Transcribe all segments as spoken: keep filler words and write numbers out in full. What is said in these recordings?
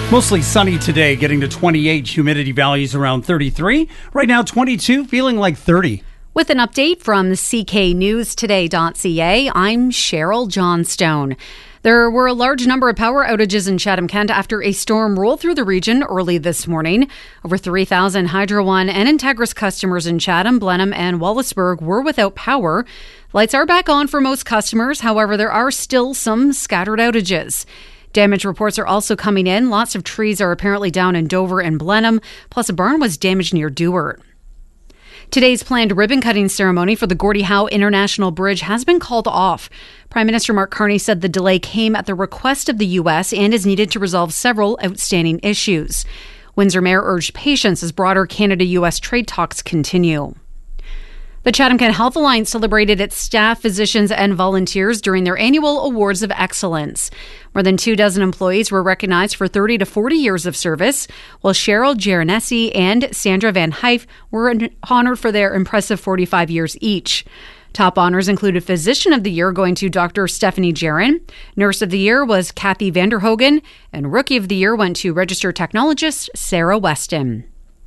Mostly sunny today, getting to twenty-eight, humidity values around thirty-three. Right now, twenty-two, feeling like thirty. With an update from C K News Today dot C A, I'm Cheryl Johnstone. There were a large number of power outages in Chatham-Kent after a storm rolled through the region early this morning. Over three thousand Hydro One and Integris customers in Chatham, Blenheim and Wallaceburg were without power. Lights are back on for most customers. However, there are still some scattered outages. Damage reports are also coming in. Lots of trees are apparently down in Dover and Blenheim, plus a barn was damaged near Dewart. Today's planned ribbon-cutting ceremony for the Gordie Howe International Bridge has been called off. Prime Minister Mark Carney said the delay came at the request of the U S and is needed to resolve several outstanding issues. Windsor Mayor urged patience as broader Canada-U S trade talks continue. The Chatham-Kent Health Alliance celebrated its staff, physicians and volunteers during their annual Awards of Excellence. More than two dozen employees were recognized for thirty to forty years of service, while Cheryl Geronesi and Sandra Van Hyfe were honored for their impressive forty-five years each. Top honors included Physician of the Year going to Doctor Stephanie Jaron, Nurse of the Year was Kathy Vanderhogen, and Rookie of the Year went to Registered Technologist Sarah Weston.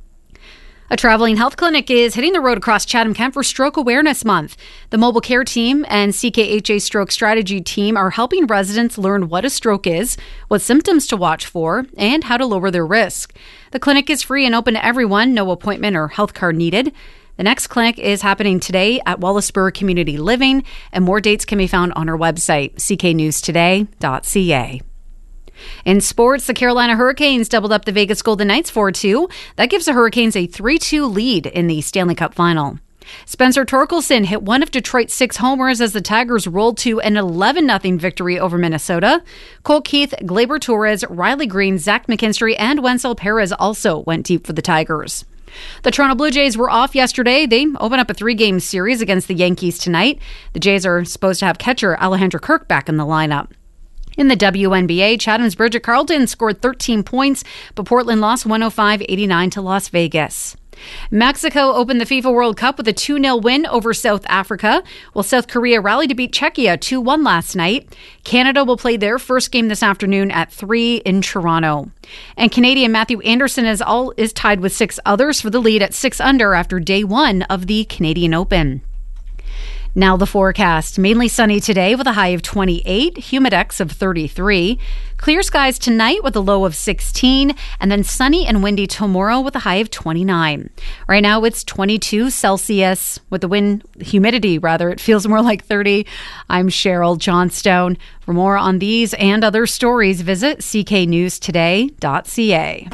A traveling health clinic is hitting the road across Chatham-Kent for Stroke Awareness Month. The mobile care team and C K H A Stroke Strategy team are helping residents learn what a stroke is, what symptoms to watch for, and how to lower their risk. The clinic is free and open to everyone, no appointment or health card needed. The next clinic is happening today at Wallaceburg Community Living, and more dates can be found on our website, C K News Today dot C A. In sports, the Carolina Hurricanes doubled up the Vegas Golden Knights four two. That gives the Hurricanes a three two lead in the Stanley Cup final. Spencer Torkelson hit one of Detroit's six homers as the Tigers rolled to an eleven nothing victory over Minnesota. Cole Keith, Gleyber Torres, Riley Green, Zach McKinstry, and Wenzel Perez also went deep for the Tigers. The Toronto Blue Jays were off yesterday. They open up a three-game series against the Yankees tonight. The Jays are supposed to have catcher Alejandro Kirk back in the lineup. In the W N B A, Chatham's Bridget Carlton scored thirteen points, but Portland lost one oh five eighty-nine to Las Vegas. Mexico opened the FIFA World Cup with a two nil win over South Africa, while South Korea rallied to beat Czechia two one last night. Canada will play their first game this afternoon at three in Toronto. And Canadian Matthew Anderson is, all, is tied with six others for the lead at six under after day one of the Canadian Open. Now the forecast. Mainly sunny today with a high of twenty-eight, humidex of thirty-three. Clear skies tonight with a low of sixteen, and then sunny and windy tomorrow with a high of twenty-nine. Right now it's twenty-two Celsius with the wind, humidity rather. It feels more like thirty. I'm Cheryl Johnstone. For more on these and other stories, visit C K News Today dot C A.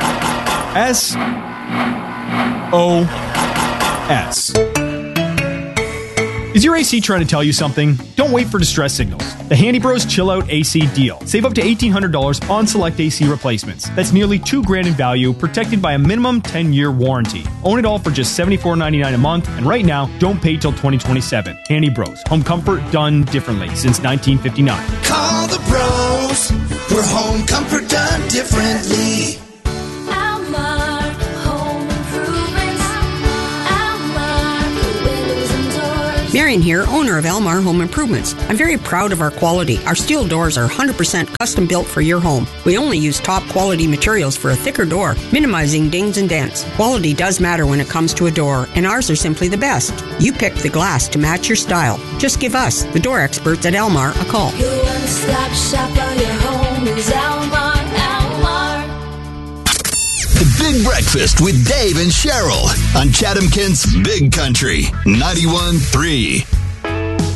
S O S. Is your A C trying to tell you something? Don't wait for distress signals. The Handy Bros Chill Out A C deal. Save up to eighteen hundred dollars on select A C replacements. That's nearly two grand in value, protected by a minimum ten-year warranty. Own it all for just seventy-four ninety-nine a month, and right now, don't pay till twenty twenty-seven. Handy Bros. Home comfort done differently since nineteen fifty-nine. Call the bros. We're home comfort done differently. Marion here, owner of Elmar Home Improvements. I'm very proud of our quality. Our steel doors are one hundred percent custom built for your home. We only use top quality materials for a thicker door, minimizing dings and dents. Quality does matter when it comes to a door, and ours are simply the best. You pick the glass to match your style. Just give us, the door experts at Elmar, a call. Your one-stop shop for your home is Elmar, Elmar. The Big Breakfast with Dave and Cheryl on Chatham-Kent's Big Country ninety-one point three.